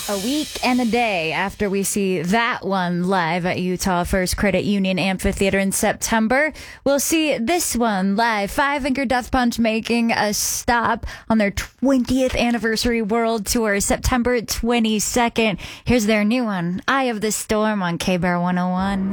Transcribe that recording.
A week and a day after we see that one live at Utah First Credit Union Amphitheater in September, we'll see this one live. Five Finger Death Punch making a stop on their 20th anniversary world tour, September 22nd. Here's their new one, Eye of the Storm, on K-Bear 101.